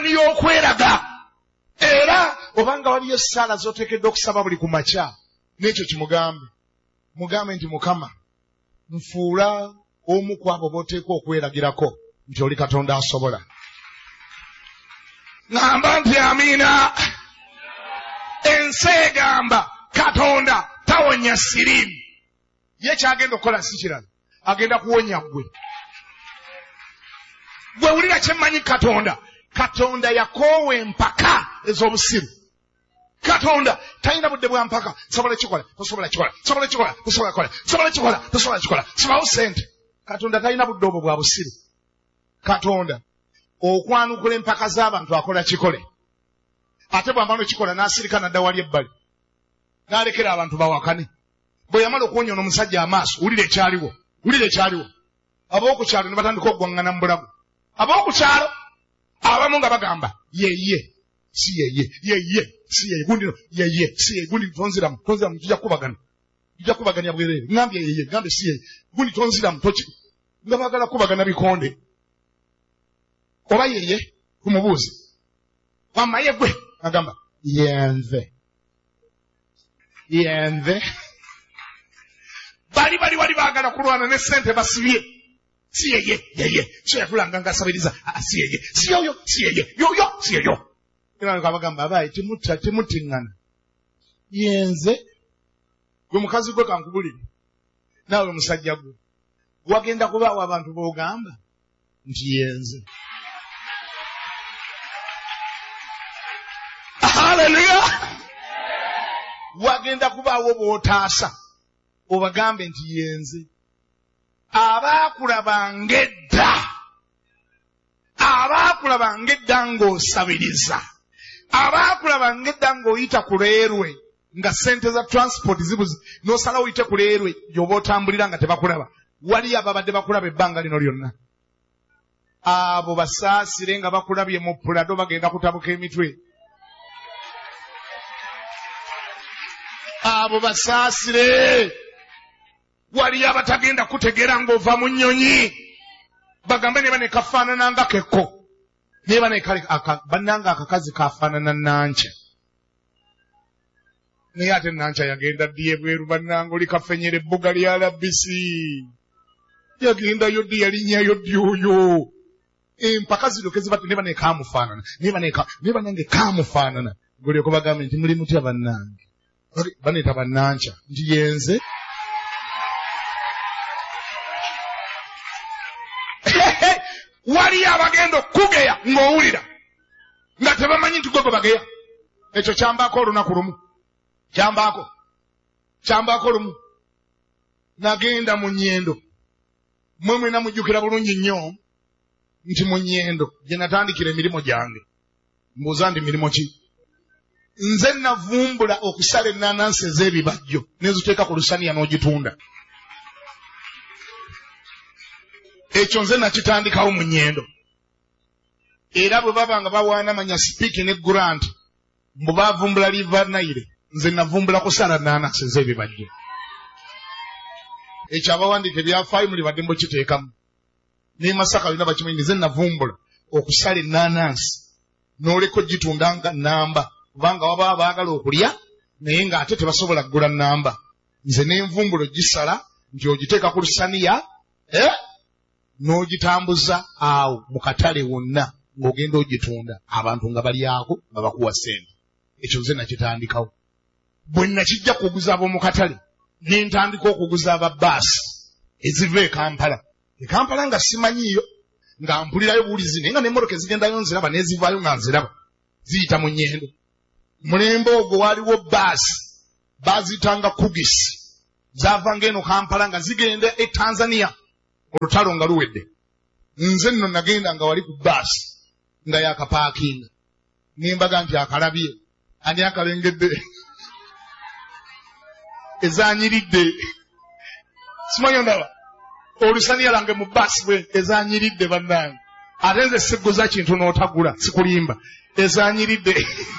essanyu y'okweraga. Era obanga waliyo essaala z'oteekeddwa okusaba buli ku makya, n'ekyo kimugambe. Mugambe nti Mukama, nfuula omu ku abo b'oteekwa okweragirako nti oli Katonda asobola. Ngamba nti amiina. Ensi egamba Katonda tawonya siriimu. Ye kyagenda okukola si kirala. Agenda kuwonya ggwe. Gwe wulira kyemmanyi Katonda. Katonda yakoowa empaka ez'obusiru. Katonda talina budde bwa mpaka. Sobola kikola, tosobola kikola. Sobola kikola, tosobola kikola. Sobola kikola, tosobola kikola. Sibawo ssente. Katonda talina budde obwo bwa busiru. Katonda okwanukula empaka z'abantu akola kikole. Ate bw'amala okikola n'asirika n'adda wali ebbali. N'alekera abantu bawakane. Bwe yamala okuwonyoona omusajja amaaso, wulira ekyaliwo. Wulira ekyaliwo. Ab'oku kyalo ne batandika okugwaŋŋana mu bulago. Ab'oku kyalo abamu nga bagamba yeye si yeye yeye si yeye gundi yeye si yeye gundi tonziramu tujja kubaganya bwerere ngambye yeye ngambe si yeye gundi tonziramu toki nga bagala kubagana bikonde oba yeye kumubuuza wamma ye gwe agamba yenve bali wali baagala kulwana ne sente basibye. Si yeye, so yatulanga ngasabiriza, si yeye, si yoyo, si yeye, yoyo, si yoyo. Era bakagamba abaye temutingana. Yenze, gwe mukazi gwe kankubulire. Nawe musajja gwe. Wagenda kubaawo abantu b'ogamba nti yenze. Hallelujah! Wagenda kubaawo b'otaasa obagambe nti yenze. Abaakulabanga edda ng'osabiriza, abaakulabanga edda ng'oyita ku leerwe nga ssente za transport zibuze n'osalawo oyite ku leerwe gy'oba otambulira nga tebakulaba, waliyo ababadde bakulaba ebbanga lino lyonna. Abo basaasire nga bakulabye mu pulado bagenda kutabuka emitwe. Abo basaasire waliyo abatagenda kutegeera ng'ova mu nnyonyi. Bagambe ne bane kafaanana nga kekko. Ne bane bannanga akakazi kafaanana nanca. Naye ate nanca yagenda ddi ebweru bannanga oli kafenyera ebbuga lya labisi. Yagendayo ddi yalinnyayo ddi oyo. Empaka zino ke zibate ne bane kaamufaanana. Ne banange kaamufaanana. Ng'olyeko bagambe nti muli mutya bannange. Baneeta bannanca nti yenze. Waliyo abagenda okugeya ng'owulira nga tebamanyi nti gwe bageya. Ekyo kyambaako olunaku lumu. Kyambaako lumu. Nagenda mu nnyendo. Mmwe namujjukira bulungi nnyo nti mu nnyendo gye natandikira emirimu gyange. Mbuuza ndi mirimu ki? Nze navumbula okusala ennaanansi ez'ebibajjo n'eziteeka ku lusaniya n'ogitunda. Ekyo nze nakitandikawo mu nnyendo. Era bwe baba nga bawaana manya sipiiki ne Grant mbu baavumbula liva Nile, nze navumbula kusala nnaanansi ez'ebibajjo. Ekyo abawandiika ebyafaayo muli badde mbukiteekamu. Ne Masaka yonna bakimanyi nze navumbula okusala ennaanansi n'oleka ogitunda nga nnamba kubanga waba baagala okulya naye ng'ate tebasobola kugula nnamba. Nze ne nvumbula ogisala nti ogiteeka ku lusaniya n'ogitambuza awo mu katale wonna ng'ogenda ogitunda abantu nga bali ako nga bakuwa ssente. Ekyo nze nakitandikawo. Bwe nakijja kuguza ab'omu katale ne ntandika okuguza ababbaasi eziva e Kampala. E Kampala nga simanyiyo nga mpulirayo buwulizi naye nga n'emmotoka ezigendayo nziraba n'ezivaayo nga nziraba ziyita mu nnyendo. Mulembe ogwo waaliwo bbaasi baaziyitanga Kugisi zaavanga eno Kampala nga zigenda e Tanzania. Olutalo nga luwedde. Nze nno nagenda nga wali ku bbaasi nga yakapaakinga. Nimbaga nti akalabye. Ani akalengedde? Ezanyiridde. Simanyi ndaba. Olusaniya lwange mu bbaasi bwe ezanyiridde bannange. Ate nze sigguza kintu n'otagula sikulimba. Ezanyiridde.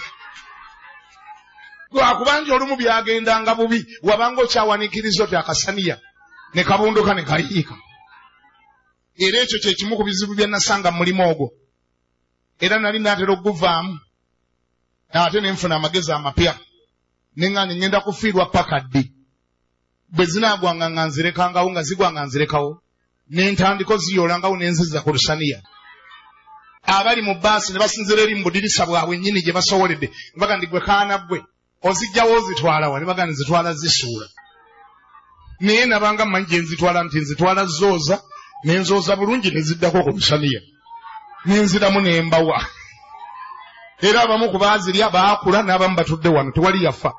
Lwakubanja olumu byagendanga bubi wabanga okyawanikiriza oti akasaniya ne kabunduka ne kayiika. Era ekyo kye kimu ku bizibu bye nasanga mulimu ogwo. era nali natera okuvaamu ate nenfuna amagezi amapya nengani ngenda kufiirwa paka ddi bwe zinaagwanga nga nzirekangawo nga zigwanga nzirekawo n'entandiko ziyolangawo n'enziza ku lusaniya abali mu baasi ne basinzira eri mu budirisa bwabwe nnyini gye basowoledde nebaga ndi gwe kaana gwe ozijjawo ozitwalawa nebaga nzitwala zisuula naye nabanga mmanyi gye nzitwala nti nzitwala zooza nenzooza bulungi neziddako ku lusaniya nenziramu nembawa era abamu ku baazirya baakula n'abamu batudde wano tewali yafa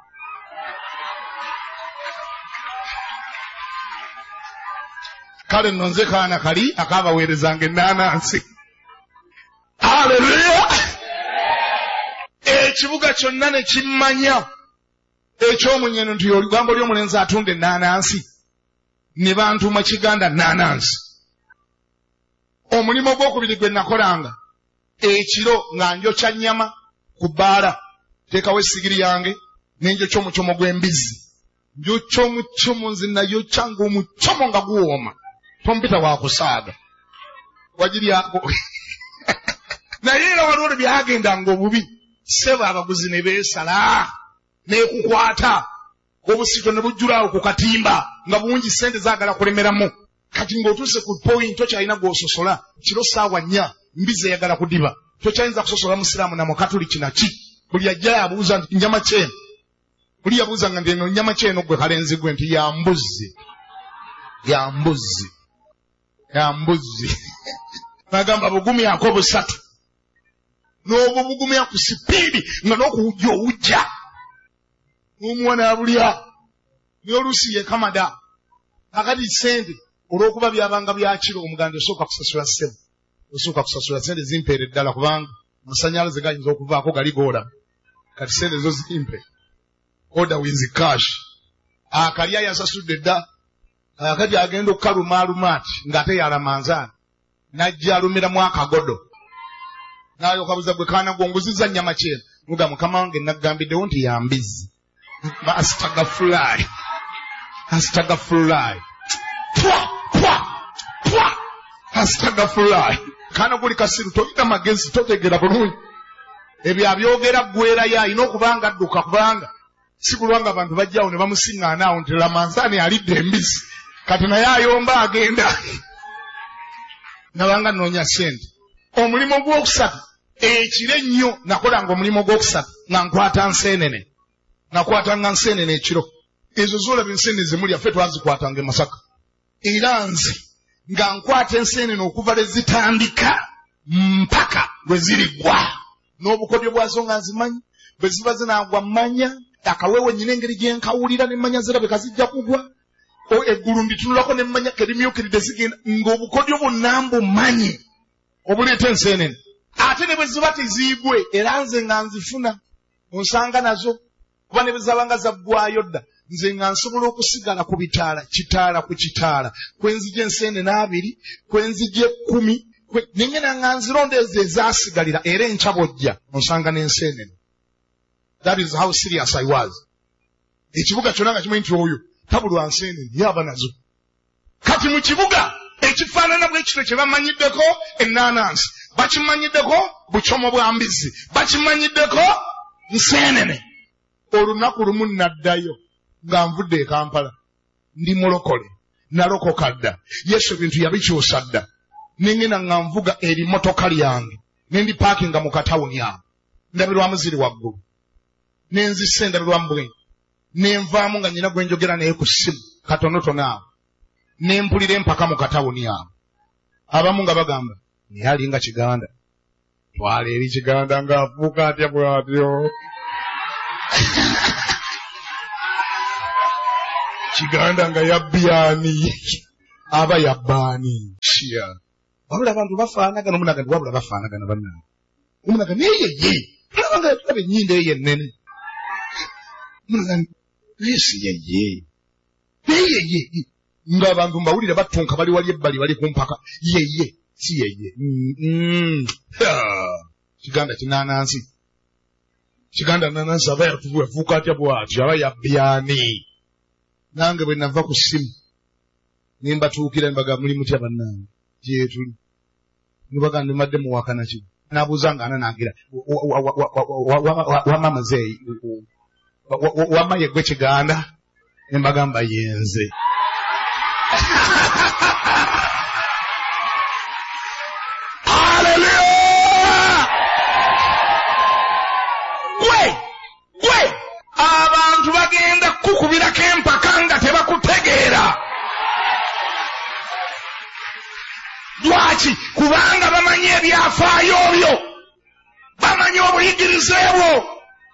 kale nno nze kaana kali akaabaweerezanga ennaanansi. Haleluya! Ekibuga kyonna ne kimmanya ekyomunyeno nti olugambo ly'omulenzi atunda ennaanansi ne bantuma kiganda nnaanansi. Omulimu gw'okubiri gwe nakolanga ekiro nga njokya nnyama ku bbaala teekawo essigiri yange n'enjokya omucomo gw'embizzi njokya omucomo nze nayokya ng'omucomo nga guwooma tompita waakusaaga wagiryako naye era waliwo ne byagendanga obubi sebo abaguzi ne beesala n'ekukwata obusito ne bujjulaawo ku katimba nga bungi ssente zaagala kulemeramu kati ng'otuuse ku point tokyalina gw'ososola kiro ssaawa 4 mbizi eyagala kudiba tokyayinza kusosola musiraamu na mukatuliki naki buli ajja yabuuza nti njama kyeno buli yabuuzanga nti eno nyama kyeno gwe kalenzi gwe nti yambuzi nagamba bugumyako 3 n'obubugumya ku sipiidi nga n'okuwujja owujja n'omuwana abulya n'oluusi ye kamada akati sente olw'okuba byabanga byakiro omuganda osooka kusasula ssebo osooka kusasula sente zimpeere ddala kubanga amasanyalaze gayinza okuvaako gali goola kati sente zo zimpe order with cash akalya yasasudde dda akati agenda okukalumaaluma ati ng'ate yalamanzaani najja alumiramu akagodo n'alyoka buza gwe kaana gwonguzizza nnyama kyeno nuga mukama wange naggambiddewo nti yambizi astagafulai astagafulai kaana guli kasiru tolina magezi totegera bulungi ebyo abyogera ggwerayo alina okubanga adduka kubanga si kulwanga abantu bajjawo ne bamusiŋŋaanaawo nti lamanzaani alidde embisi kati naye ayomba agenda nabanga nnoonya ssente. Omulimu gw'okusatu ekiro ennyo nakolanga omulimu gw'okusatu nga nkwata nseenene ekiro ezo zoolaba enseenene zemulya ffe twazikwatanga e Masaka era nze nga nkwata enseenene okuva lwe zitandika mpaka lwe ziriggwa n'obukodyo bwazo nga nzimanyi bwe ziba zinaagwa mmanya akaweewe nnyina engeri gye nkawulira ne mmanya zirabika kazijja kugwa eggulu nditunulako ne mmanya kerimyukiridde zigenda ng'obukodyo bwonna mbumanyi obuleeta enseenene ate ne bwe ziba teziigwe era nze nga nzifuna onsanga nazo kuba ne bwe zabanga zaggwayo dda nze nga nsobola okusigala ku bitaala kitaala ku kitaala kwenzija enseenene 2 kwenzija 10 nengena nga nzironda ezo ezaasigalira era enkya bw'ojja onsanga n'enseenene. That is how serious I was. Ekibuga kyonna nga kimanyi nti oyo tabulwa nseenene yaba nazo. Kati mu kibuga ekifaanana bw'ekitwe kye bamanyiddeko ennaanansi bakimanyiddeko bucomo bwa mbizi bakimanyiddeko nseenene. Olunaku lumu naddayo nga nvudde e Kampala ndi mulokole nalokoka dda Yesu ebintu yabikyusa dda nengena nga nvuga eri motoka lyange nendi paakinga mu katawuni awo ndabirwamu ziri waggulu nenzise ndabirwamu bwenyi nenvaamu nga nyina gwe njogera naye ku ssimu katonotono awo nempulira empaka mu katawuni awo abamu nga bagamba naye alinga Kiganda twala eri Kiganda ng'afuuka atya bw'atyo Kiganda nga yabbyani aba yabbaani shia wabula abantu bafaanagana omunaga ndi wabula bafaanagana bannange omunaga neyeye olabanga tulaba ennyindo eyo ennene omunaga nesi yeye neyeye ng'abantu mbawulira batunka bali wali ebbali bali ku mpaka yeye si yeye Kiganda kinaanansi Kiganda nanansi aba yafuuka atya bw'atyo aba yabbyani. Nange bwe nava ku ssimu nimbatuukira mbaga muli mutya bannange gyetuli nibaga ndimadde muwakana ki nabuuza nga ananangira wamama zeeyi wamma yeggwe Kiganda ne mbagamba yenze. Hallelujah! Gwe abantu bagenda kukubirako empaka nga tebakutegeera. Lwaki? Kubanga bamanyi ebyafaayo byo, bamanyi obuyigirize bwo.